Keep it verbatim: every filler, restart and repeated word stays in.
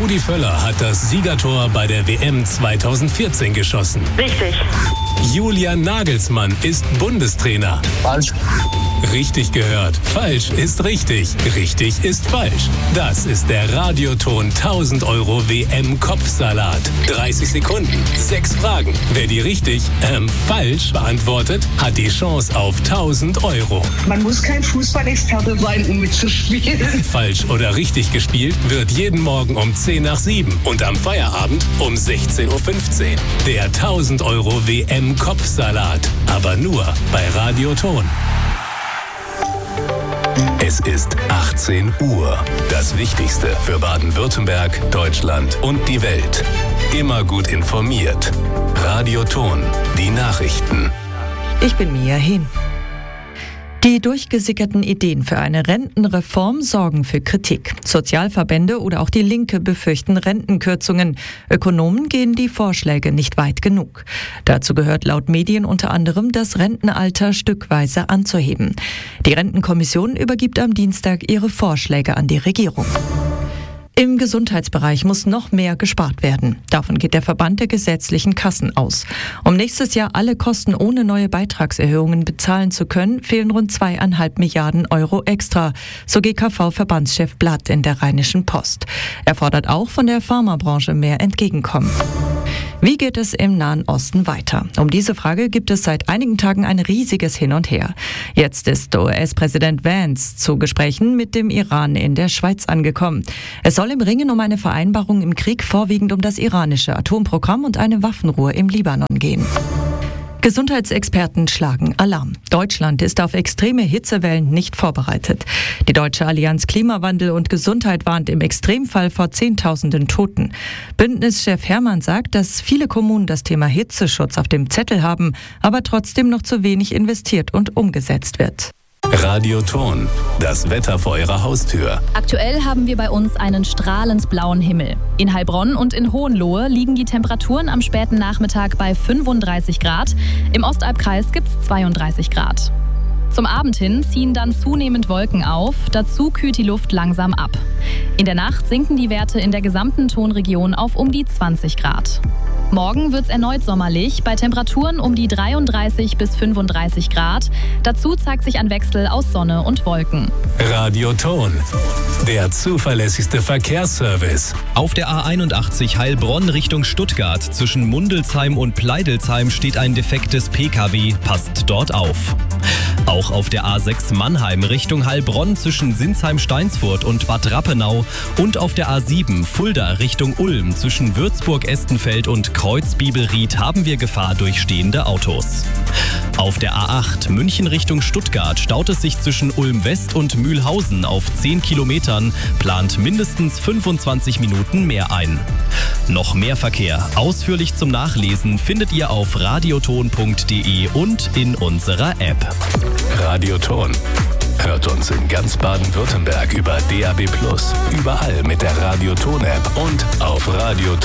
Rudi Völler hat das Siegertor bei der W M zweitausendvierzehn geschossen. Richtig. Julian Nagelsmann ist Bundestrainer. Falsch. Richtig gehört. Falsch ist richtig. Richtig ist falsch. Das ist der Radioton tausend Euro W M-Kopfsalat. dreißig Sekunden, sechs Fragen. Wer die richtig, ähm, falsch beantwortet, hat die Chance auf tausend Euro. Man muss kein Fußballexperte sein, um mitzuspielen. Falsch oder richtig gespielt wird jeden Morgen um zehn nach sieben und am Feierabend um sechzehn Uhr fünfzehn. Der tausend Euro W M-Kopfsalat. Aber nur bei Radioton. Es ist achtzehn Uhr. Das Wichtigste für Baden-Württemberg, Deutschland und die Welt. Immer gut informiert. Radioton. Die Nachrichten. Ich bin Mia Hehn. Die durchgesickerten Ideen für eine Rentenreform sorgen für Kritik. Sozialverbände oder auch die Linke befürchten Rentenkürzungen. Ökonomen gehen die Vorschläge nicht weit genug. Dazu gehört laut Medien unter anderem, das Rentenalter stückweise anzuheben. Die Rentenkommission übergibt am Dienstag ihre Vorschläge an die Regierung. Im Gesundheitsbereich muss noch mehr gespart werden. Davon geht der Verband der gesetzlichen Kassen aus. Um nächstes Jahr alle Kosten ohne neue Beitragserhöhungen bezahlen zu können, fehlen rund zweieinhalb Milliarden Euro extra, so G K V-Verbandschef Blatt in der Rheinischen Post. Er fordert auch von der Pharmabranche mehr Entgegenkommen. Wie geht es im Nahen Osten weiter? Um diese Frage gibt es seit einigen Tagen ein riesiges Hin und Her. Jetzt ist U S-Präsident Vance zu Gesprächen mit dem Iran in der Schweiz angekommen. Es soll im Ringen um eine Vereinbarung im Krieg vorwiegend um das iranische Atomprogramm und eine Waffenruhe im Libanon gehen. Gesundheitsexperten schlagen Alarm. Deutschland ist auf extreme Hitzewellen nicht vorbereitet. Die Deutsche Allianz Klimawandel und Gesundheit warnt im Extremfall vor Zehntausenden Toten. Bündnischef Hermann sagt, dass viele Kommunen das Thema Hitzeschutz auf dem Zettel haben, aber trotzdem noch zu wenig investiert und umgesetzt wird. Radioton. Das Wetter vor Ihrer Haustür. Aktuell haben wir bei uns einen strahlend blauen Himmel. In Heilbronn und in Hohenlohe liegen die Temperaturen am späten Nachmittag bei fünfunddreißig Grad. Im Ostalbkreis gibt es zweiunddreißig Grad. Zum Abend hin ziehen dann zunehmend Wolken auf, dazu kühlt die Luft langsam ab. In der Nacht sinken die Werte in der gesamten Tonregion auf um die zwanzig Grad. Morgen wird es erneut sommerlich, bei Temperaturen um die dreiunddreißig bis fünfunddreißig Grad. Dazu zeigt sich ein Wechsel aus Sonne und Wolken. Radioton. Der zuverlässigste Verkehrsservice. Auf der A einundachtzig Heilbronn Richtung Stuttgart zwischen Mundelsheim und Pleidelsheim steht ein defektes P K W, passt dort auf. Auch auf der A sechs Mannheim Richtung Heilbronn zwischen Sinsheim-Steinsfurt und Bad Rappenau und auf der A sieben Fulda Richtung Ulm zwischen Würzburg-Estenfeld und Kreuz-Bibelried haben wir Gefahr durch stehende Autos. Auf der A acht München Richtung Stuttgart staut es sich zwischen Ulm West und Mühlhausen auf zehn Kilometern, plant mindestens fünfundzwanzig Minuten mehr ein. Noch mehr Verkehr, ausführlich zum Nachlesen, findet ihr auf radioton punkt de und in unserer App. Radioton. Hört uns in ganz Baden-Württemberg über D A B plus, überall mit der Radioton-App und auf radioton